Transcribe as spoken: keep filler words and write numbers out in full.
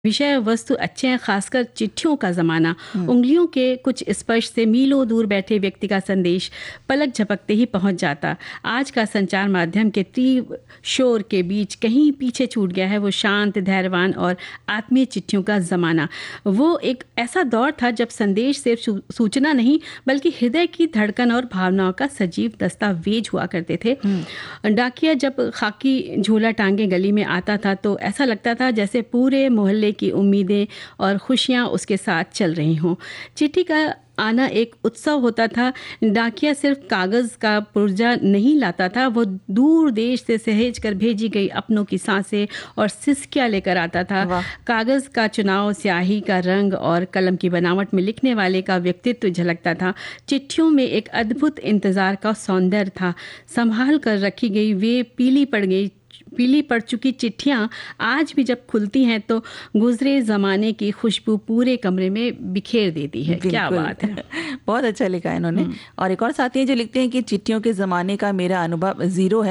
विषय वस्तु अच्छे हैं, खासकर चिट्ठियों का ज़माना। उंगलियों के कुछ स्पर्श से मीलों दूर बैठे व्यक्ति का संदेश पलक झपकते ही पहुंच जाता। आज का संचार माध्यम के तीव्र शोर के बीच कहीं पीछे छूट गया है वो शांत, धैर्यवान और आत्मीय चिट्ठियों का ज़माना। वो एक ऐसा दौर था जब संदेश सिर्फ सूचना नहीं बल्कि हृदय की धड़कन और भावनाओं का सजीव दस्तावेज हुआ करते थे। डाकिया जब खाकी झोला टांगे गली में आता था तो ऐसा लगता था जैसे पूरे मोहल्ले की उम्मीदें और खुशियां उसके साथ चल रही हों। चिट्ठी का आना एक उत्सव होता था। डाकिया सिर्फ कागज़ का पुर्जा नहीं लाता था, वो दूर देश से सहेज कर भेजी गई अपनों की सांसें और सिसकियाँ लेकर आता था। कागज़ का चुनाव, स्याही का रंग और कलम की बनावट में लिखने वाले का व्यक्तित्व झलकता था। चिट्ठियों में एक अद्भुत इंतज़ार का सौंदर्य था। संभाल कर रखी गई वे पीली पड़ गई पीली पड़ चुकी चिट्ठियाँ आज भी जब खुलती हैं तो गुजरे ज़माने की खुशबू पूरे कमरे में बिखेर देती है। क्या बात है। बहुत अच्छा लिखा है इन्होंने। और एक और साथी हैं जो लिखते हैं कि चिट्ठियों के ज़माने का मेरा अनुभव ज़ीरो है।